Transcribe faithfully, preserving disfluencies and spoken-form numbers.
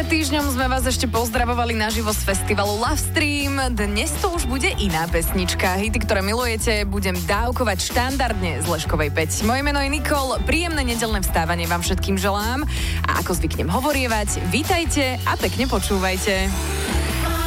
týždňom sme vás ešte pozdravovali naživo z festivalu Love Stream. Dnes to už bude iná pesnička. Hity, ktoré milujete, budem dávkovať štandardne z Leškovej päť. Moje meno je Nikol, príjemné nedeľné vstávanie vám všetkým želám. A ako zvyknem hovorievať, vítajte a pekne počúvajte.